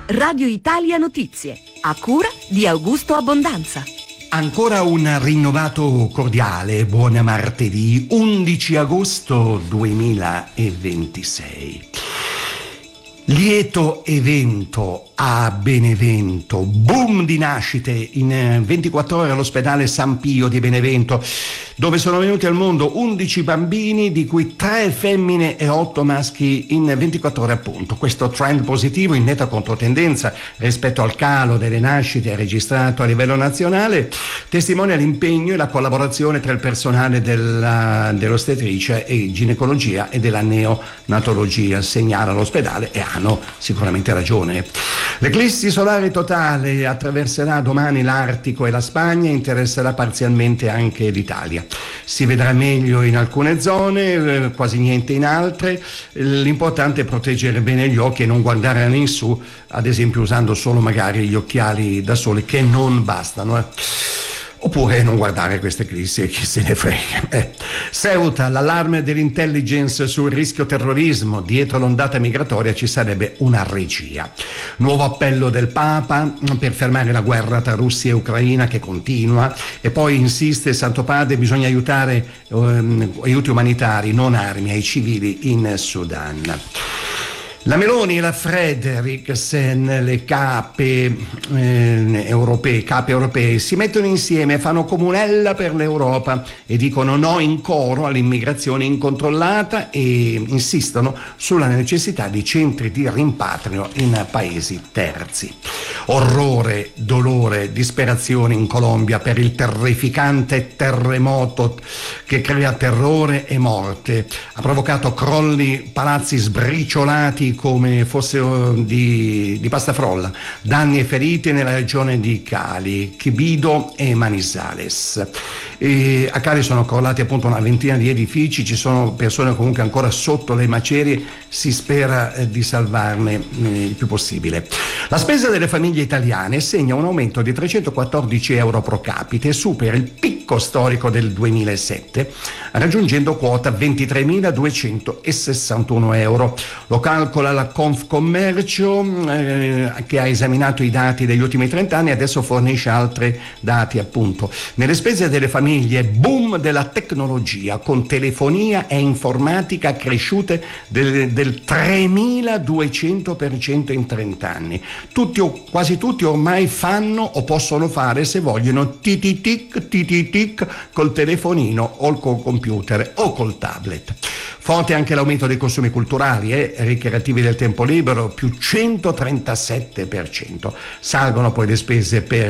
Radio Italia Notizie, a cura di Augusto Abbondanza. Ancora un rinnovato cordiale buon martedì 11 agosto 2026. Lieto evento a Benevento, boom di nascite in 24 ore all'ospedale San Pio di Benevento, dove sono venuti al mondo 11 bambini, di cui 3 femmine e 8 maschi in 24 ore appunto. Questo trend positivo in netta controtendenza rispetto al calo delle nascite registrato a livello nazionale testimonia l'impegno e la collaborazione tra il personale dell'ostetricia e ginecologia e della neonatologia, segnala l'ospedale, e hanno sicuramente ragione. L'eclissi solare totale attraverserà domani l'Artico e la Spagna e interesserà parzialmente anche l'Italia. Si vedrà meglio in alcune zone, quasi niente in altre. L'importante è proteggere bene gli occhi e non guardare in su, ad esempio usando solo magari gli occhiali da sole, che non bastano. Oppure non guardare queste eclissi, chi se ne frega. Ceuta, l'allarme dell'intelligence sul rischio terrorismo, dietro l'ondata migratoria ci sarebbe una regia. Nuovo appello del Papa per fermare la guerra tra Russia e Ucraina che continua, e poi insiste Santo Padre, bisogna aiutare aiuti umanitari, non armi, ai civili in Sudan. La Meloni e la Frederiksen, le cape europee, si mettono insieme, fanno comunella per l'Europa e dicono no in coro all'immigrazione incontrollata e insistono sulla necessità di centri di rimpatrio in paesi terzi. Orrore, dolore, disperazione in Colombia per il terrificante terremoto che crea terrore e morte. Ha provocato crolli, palazzi sbriciolati come fossero di pasta frolla, danni e feriti nella regione di Cali, Quibdó e Manizales. E a Cali sono crollati appunto una ventina di edifici, ci sono persone comunque ancora sotto le macerie, si spera di salvarne il più possibile. La spesa delle famiglie italiane segna un aumento di 314 euro pro capite e supera il picco storico del 2007, raggiungendo quota 23.261 euro. Lo calcola la Confcommercio, che ha esaminato i dati degli ultimi 30 anni e adesso fornisce altri dati appunto. Nelle spese delle famiglie, boom della tecnologia, con telefonia e informatica cresciute del 3.200% in 30 anni. Tutti o quasi tutti ormai fanno o possono fare, se vogliono, tititic col telefonino o col computer o col tablet. Forte anche l'aumento dei consumi culturali e ricreativi del tempo libero, più 137%. Salgono poi le spese per